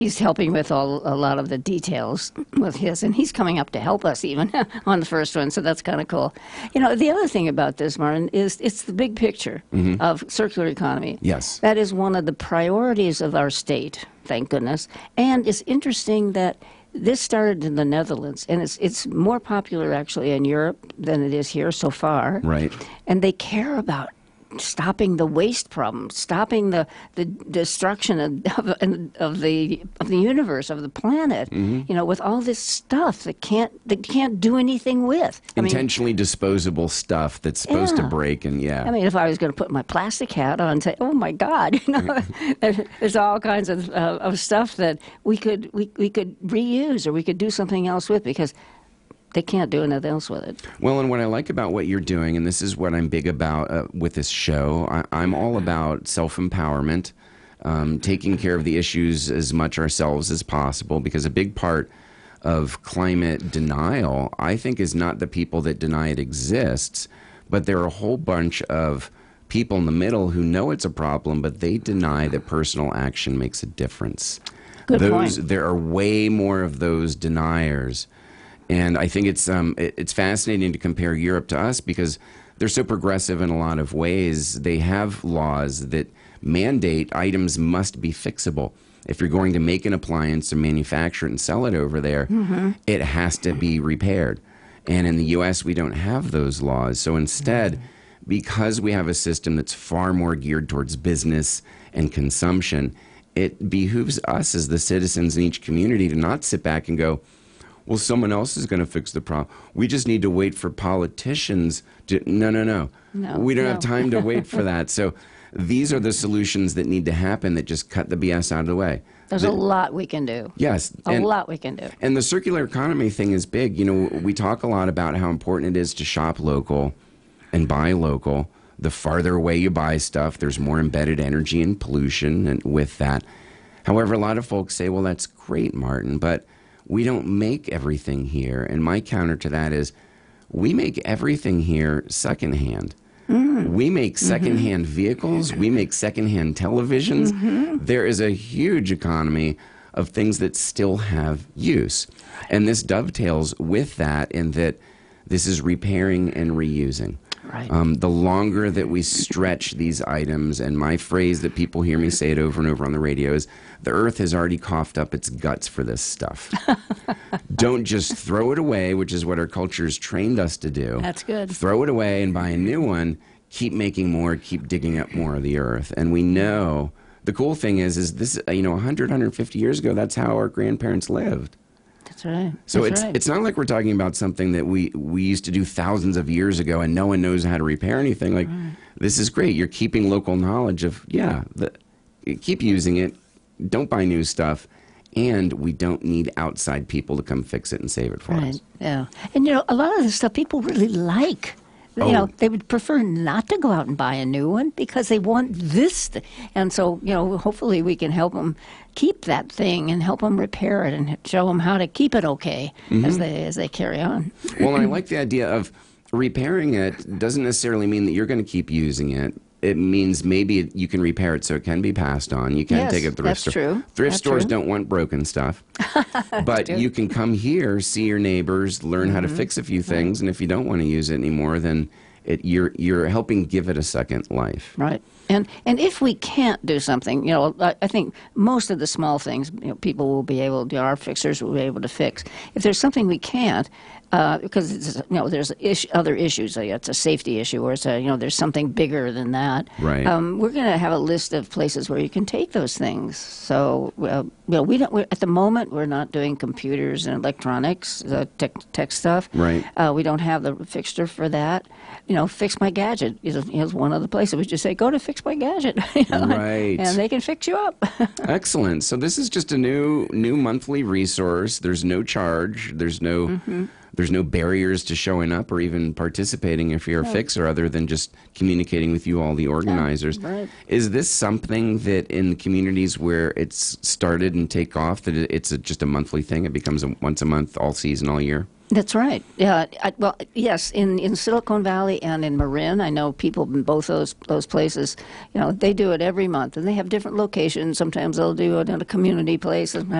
he's helping with a lot of the details with his, and he's coming up to help us even on the first one. So that's kind of cool. The other thing about this, Martin, is it's the big picture of circular economy. Yes. That is one of the priorities of our state, thank goodness. And it's interesting that this started in the Netherlands, and it's more popular actually in Europe than it is here so far. Right. And they care about stopping the waste problem, stopping the destruction of the universe, of the planet. With all this stuff that can't do anything with. Intentionally disposable stuff that's supposed to break, and I mean, if I was going to put my plastic hat on and say, "Oh my God," there's all kinds of stuff that we could reuse or we could do something else with, because they can't do anything else with it. Well, and what I like about what you're doing, and this is what I'm big about with this show, I'm all about self-empowerment, taking care of the issues as much ourselves as possible, because a big part of climate denial, I think, is not the people that deny it exists, but there are a whole bunch of people in the middle who know it's a problem, but they deny that personal action makes a difference. Good point. There are way more of those deniers. And I think it's fascinating to compare Europe to us, because they're so progressive in a lot of ways. They have laws that mandate items must be fixable. If you're going to make an appliance and manufacture it and sell it over there, it has to be repaired. And in the U.S., we don't have those laws. So instead, because we have a system that's far more geared towards business and consumption, it behooves us as the citizens in each community to not sit back and go, well, someone else is going to fix the problem. We just need to wait for politicians to... No. We don't have time to wait for that. So these are the solutions that need to happen that just cut the BS out of the way. There's a lot we can do. Yes. A lot we can do. And the circular economy thing is big. We talk a lot about how important it is to shop local and buy local. The farther away you buy stuff, there's more embedded energy and pollution and with that. However, a lot of folks say, well, that's great, Martin, but we don't make everything here. And my counter to that is, we make everything here secondhand. We make secondhand vehicles. We make secondhand televisions. There is a huge economy of things that still have use. And this dovetails with that, in that this is repairing and reusing. Right. The longer that we stretch these items, and my phrase that people hear me say it over and over on the radio is, the earth has already coughed up its guts for this stuff. Don't just throw it away, which is what our culture has trained us to do. That's good. Throw it away and buy a new one. Keep making more, keep digging up more of the earth. And we know, the cool thing is this, 100, 150 years ago, that's how our grandparents lived. That's right. So it's not like we're talking about something that we used to do thousands of years ago and no one knows how to repair anything. Like, this is great. You're keeping local knowledge of, keep using it. Don't buy new stuff. And we don't need outside people to come fix it and save it for us. Yeah. And, a lot of the stuff people really like. They would prefer not to go out and buy a new one because they want this. And so, hopefully we can help them keep that thing and help them repair it and show them how to keep it okay as they carry on. Well, I like the idea of repairing it. Doesn't necessarily mean that you're going to keep using it. It means maybe you can repair it so it can be passed on. You can take it to the thrift store. True. Thrift stores don't want broken stuff. But you can come here, see your neighbors, learn how to fix a few things, and if you don't want to use it anymore, then you're helping give it a second life. Right. And if we can't do something, I think most of the small things, people will be able, our fixers will be able to fix. If there's something we can't, because there's other issues. It's a safety issue, or it's there's something bigger than that. Right. We're going to have a list of places where you can take those things. So we don't. At the moment, we're not doing computers and electronics, tech stuff. Right. We don't have the fixture for that. Fix My Gadget is one of the places. We just say, go to Fix My Gadget. Right. And they can fix you up. Excellent. So this is just a new monthly resource. There's no charge. There's no barriers to showing up or even participating if you're a fixer, other than just communicating with you, all the organizers. Right. Is this something that in communities where it's started and take off, that it's just a monthly thing? It becomes once a month, all season, all year? That's right. Yeah. Well, yes, in Silicon Valley and in Marin, I know people in both those places. They do it every month, and they have different locations. Sometimes they'll do it in a community place. Sometimes